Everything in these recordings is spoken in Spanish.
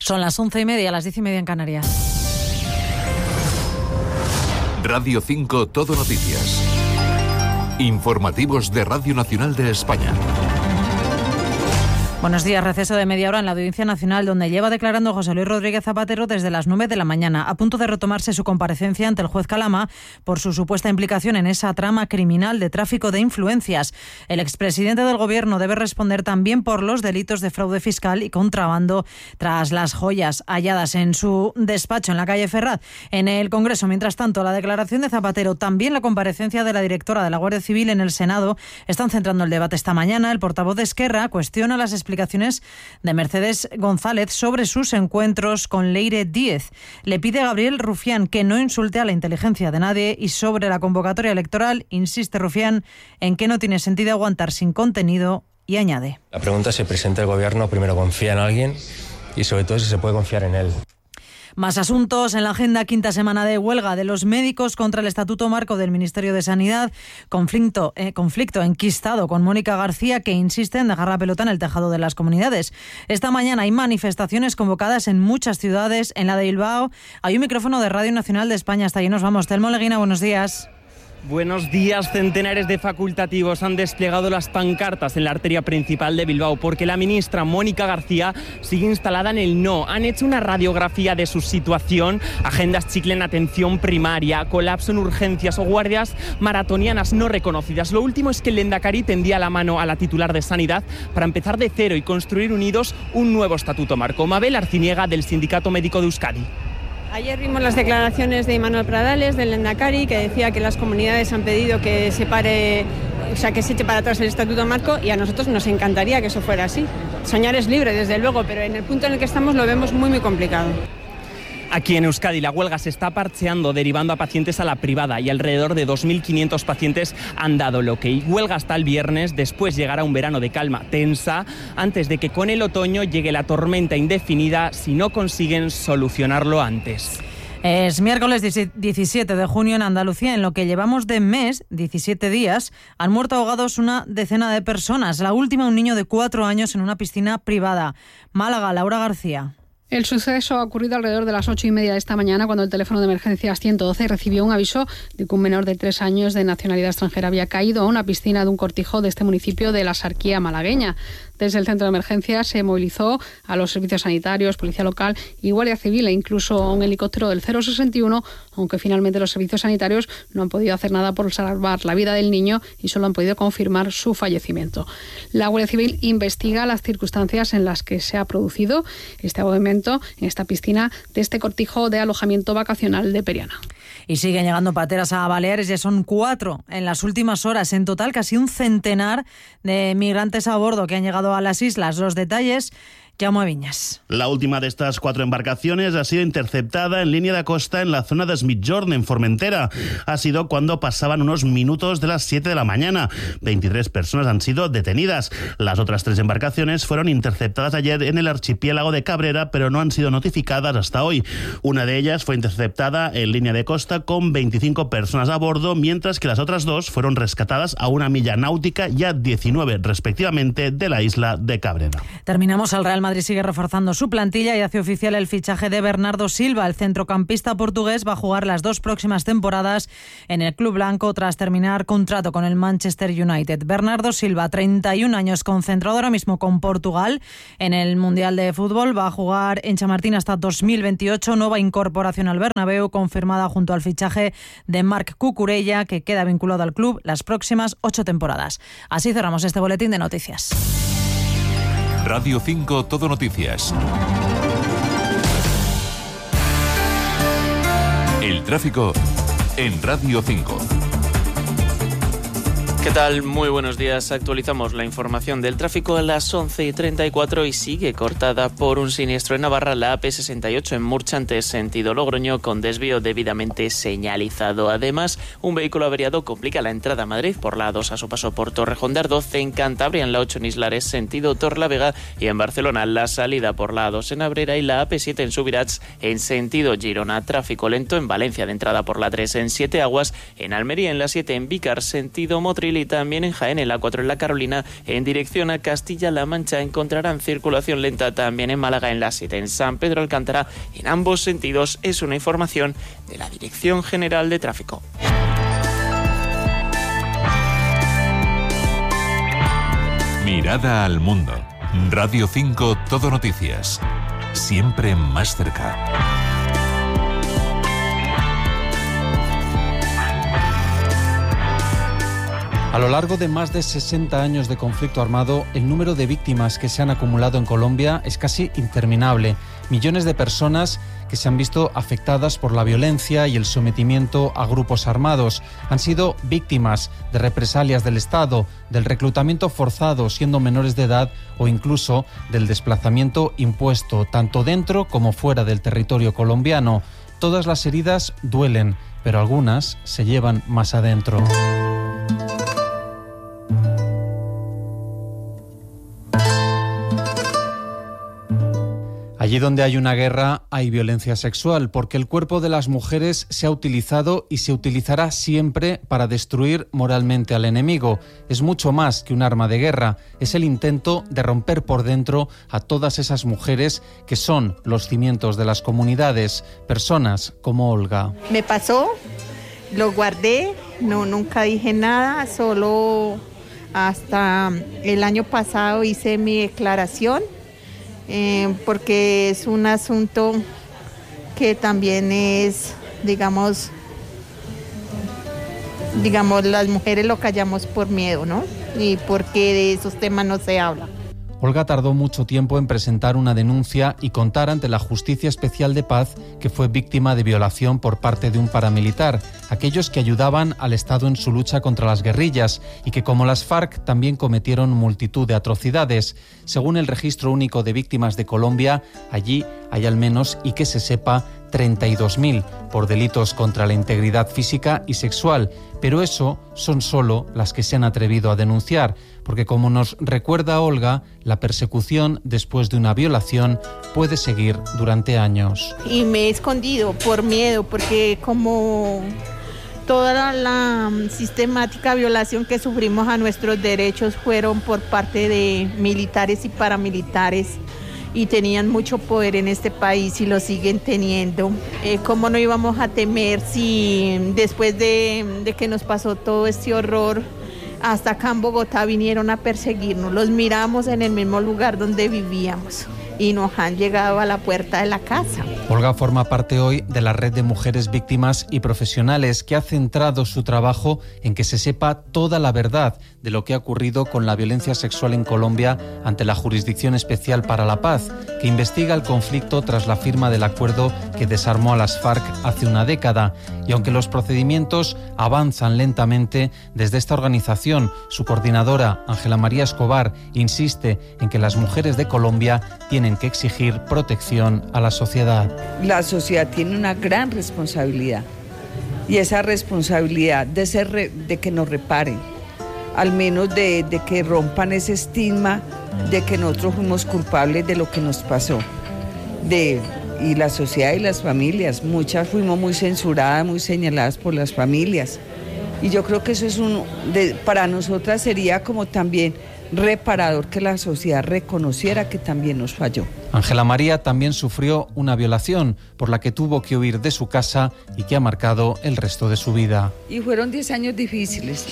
Son las 11:30, las 10:30 en Canarias. Radio 5 Todo Noticias. Informativos de Radio Nacional de España. Buenos días. Receso de media hora en la Audiencia Nacional, donde lleva declarando José Luis Rodríguez Zapatero desde las 9 de la mañana, a punto de retomarse su comparecencia ante el juez Calama por su supuesta implicación en esa trama criminal de tráfico de influencias. El expresidente del Gobierno debe responder también por los delitos de fraude fiscal y contrabando tras las joyas halladas en su despacho en la calle Ferraz. En el Congreso, mientras tanto, la declaración de Zapatero, también la comparecencia de la directora de la Guardia Civil en el Senado, están centrando el debate esta mañana. El portavoz de Esquerra cuestiona las explicaciones de Mercedes González sobre sus encuentros con Leire Díez. Le pide a Gabriel Rufián que no insulte a la inteligencia de nadie, y sobre la convocatoria electoral insiste Rufián en que no tiene sentido aguantar sin contenido, y añade: la pregunta es si el presidente del Gobierno primero confía en alguien y sobre todo si se puede confiar en él. Más asuntos en la agenda. Quinta semana de huelga de los médicos contra el Estatuto Marco del Ministerio de Sanidad. Conflicto enquistado con Mónica García, que insiste en dejar la pelota en el tejado de las comunidades. Esta mañana hay manifestaciones convocadas en muchas ciudades. En la de Bilbao hay un micrófono de Radio Nacional de España. Hasta allí nos vamos. Telmo Leguina, buenos días. Buenos días. Centenares de facultativos han desplegado las pancartas en la arteria principal de Bilbao porque la ministra Mónica García sigue instalada en el no. Han hecho una radiografía de su situación: agendas chicle en atención primaria, colapso en urgencias o guardias maratonianas no reconocidas. Lo último es que el Lehendakari tendía la mano a la titular de Sanidad para empezar de cero y construir unidos un nuevo estatuto marco. Mabel Arciniega, del Sindicato Médico de Euskadi. Ayer vimos las declaraciones de Imanol Pradales, del Lehendakari, que decía que las comunidades han pedido que se eche para atrás el Estatuto Marco, y a nosotros nos encantaría que eso fuera así. Soñar es libre, desde luego, pero en el punto en el que estamos lo vemos muy, muy complicado. Aquí en Euskadi la huelga se está parcheando, derivando a pacientes a la privada, y alrededor de 2.500 pacientes han dado el ok. Huelga hasta el viernes, después llegará un verano de calma tensa, antes de que con el otoño llegue la tormenta indefinida si no consiguen solucionarlo antes. Es miércoles 17 de junio en Andalucía. En lo que llevamos de mes, 17 días, han muerto ahogados una decena de personas. La última, un niño de 4 años en una piscina privada. Málaga, Laura García. El suceso ha ocurrido alrededor de las 8:30 de esta mañana, cuando el teléfono de emergencias 112 recibió un aviso de que un menor de 3 años de nacionalidad extranjera había caído a una piscina de un cortijo de este municipio de la Sarquía malagueña. Desde el centro de emergencias se movilizó a los servicios sanitarios, policía local y guardia civil, e incluso a un helicóptero del 061, aunque finalmente los servicios sanitarios no han podido hacer nada por salvar la vida del niño y solo han podido confirmar su fallecimiento. La Guardia Civil investiga las circunstancias en las que se ha producido este ahogamiento en esta piscina de este cortijo de alojamiento vacacional de Periana. Y siguen llegando pateras a Baleares. Ya son 4 en las últimas horas. En total, casi un centenar de migrantes a bordo que han llegado a las islas. Los detalles, Jaume Viñas. La última de estas 4 embarcaciones ha sido interceptada en línea de costa en la zona de Smithjorn, en Formentera. Ha sido cuando pasaban unos minutos de las 7 de la mañana. 23 personas han sido detenidas. Las otras 3 embarcaciones fueron interceptadas ayer en el archipiélago de Cabrera, pero no han sido notificadas hasta hoy. Una de ellas fue interceptada en línea de costa con 25 personas a bordo, mientras que las otras 2 fueron rescatadas a 1 milla náutica y a 19 respectivamente de la isla de Cabrera. Terminamos. El Real Madrid sigue reforzando su plantilla y hace oficial el fichaje de Bernardo Silva. El centrocampista portugués va a jugar las 2 próximas temporadas en el club blanco tras terminar contrato con el Manchester United. Bernardo Silva, 31 años, concentrado ahora mismo con Portugal en el Mundial de Fútbol. Va a jugar en Chamartín hasta 2028. Nueva incorporación al Bernabéu, confirmada junto al fichaje de Marc Cucurella, que queda vinculado al club las próximas 8 temporadas. Así cerramos este boletín de noticias. Radio 5 Todo Noticias. El tráfico en Radio 5. ¿Qué tal? Muy buenos días. Actualizamos la información del tráfico a las 11:34 y sigue cortada por un siniestro en Navarra, la AP68 en Murchante, sentido Logroño, con desvío debidamente señalizado. Además, un vehículo averiado complica la entrada a Madrid por la A2 a su paso por Torrejón de Ardoz, en Cantabria, en la 8 en Islares, sentido Torlavega, y en Barcelona, la salida por la A2 en Abrera y la AP7 en Subirats, en sentido Girona. Tráfico lento en Valencia, de entrada por la 3 en Siete Aguas, en Almería, en la 7 en Vícar, sentido Motril, carril y también en Jaén, en la 4 en la Carolina, en dirección a Castilla-La Mancha. Encontrarán circulación lenta también en Málaga en la 7, en San Pedro Alcántara, en ambos sentidos. Es una información de la Dirección General de Tráfico. Mirada al mundo. Radio 5 Todo Noticias. Siempre más cerca. A lo largo de más de 60 años de conflicto armado, el número de víctimas que se han acumulado en Colombia es casi interminable. Millones de personas que se han visto afectadas por la violencia y el sometimiento a grupos armados han sido víctimas de represalias del Estado, del reclutamiento forzado siendo menores de edad o incluso del desplazamiento impuesto, tanto dentro como fuera del territorio colombiano. Todas las heridas duelen, pero algunas se llevan más adentro. Allí donde hay una guerra hay violencia sexual, porque el cuerpo de las mujeres se ha utilizado y se utilizará siempre para destruir moralmente al enemigo. Es mucho más que un arma de guerra, es el intento de romper por dentro a todas esas mujeres que son los cimientos de las comunidades, personas como Olga. Me pasó, lo guardé, nunca dije nada, solo hasta el año pasado hice mi declaración. Porque es un asunto que también es, digamos, las mujeres lo callamos por miedo, ¿no? Y porque de esos temas no se habla. Olga tardó mucho tiempo en presentar una denuncia y contar ante la Justicia Especial de Paz que fue víctima de violación por parte de un paramilitar, aquellos que ayudaban al Estado en su lucha contra las guerrillas y que, como las FARC, también cometieron multitud de atrocidades. Según el Registro Único de Víctimas de Colombia, allí hay al menos, y que se sepa, 32.000 por delitos contra la integridad física y sexual, pero eso son solo las que se han atrevido a denunciar, porque como nos recuerda Olga, la persecución después de una violación puede seguir durante años. Y me he escondido por miedo, porque como toda la sistemática violación que sufrimos a nuestros derechos fueron por parte de militares y paramilitares, y tenían mucho poder en este país y lo siguen teniendo. ¿Cómo no íbamos a temer si después de que nos pasó todo este horror, hasta acá en Bogotá vinieron a perseguirnos? Los miramos en el mismo lugar donde vivíamos y nos han llegado a la puerta de la casa. Olga forma parte hoy de la red de mujeres víctimas y profesionales que ha centrado su trabajo en que se sepa toda la verdad de lo que ha ocurrido con la violencia sexual en Colombia ante la Jurisdicción Especial para la Paz, que investiga el conflicto tras la firma del acuerdo que desarmó a las FARC hace una década. Y aunque los procedimientos avanzan lentamente, desde esta organización, su coordinadora, Ángela María Escobar, insiste en que las mujeres de Colombia tienen que exigir protección a la sociedad. La sociedad tiene una gran responsabilidad, y esa responsabilidad de que nos reparen, al menos de que rompan ese estigma de que nosotros fuimos culpables de lo que nos pasó. Y la sociedad y las familias, muchas fuimos muy censuradas, muy señaladas por las familias. Y yo creo que eso es para nosotras sería como también reparador que la sociedad reconociera que también nos falló. Ángela María también sufrió una violación por la que tuvo que huir de su casa y que ha marcado el resto de su vida. Y fueron 10 años difíciles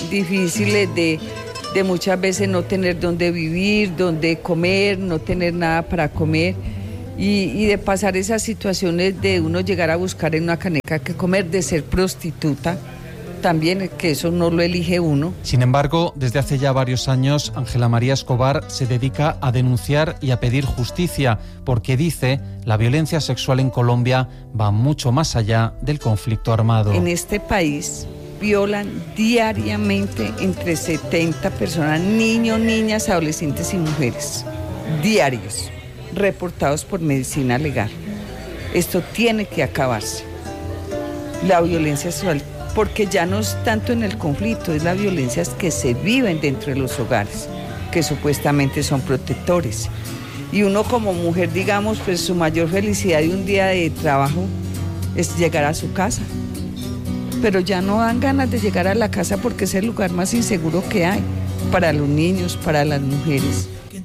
de muchas veces no tener dónde vivir, dónde comer, no tener nada para comer. Y de pasar esas situaciones de uno llegar a buscar en una caneca que comer, de ser prostituta, también, que eso no lo elige uno. Sin embargo, desde hace ya varios años, Ángela María Escobar se dedica a denunciar y a pedir justicia, porque dice, la violencia sexual en Colombia va mucho más allá del conflicto armado. En este país violan diariamente entre 70 personas, niños, niñas, adolescentes y mujeres, diarios, reportados por Medicina Legal. Esto tiene que acabarse. La violencia sexual, porque ya no es tanto en el conflicto, es las violencias que se viven dentro de los hogares, que supuestamente son protectores. Y uno como mujer, digamos, pues su mayor felicidad de un día de trabajo es llegar a su casa pero ya no dan ganas de llegar a la casa porque es el lugar más inseguro que hay para los niños, para las mujeres.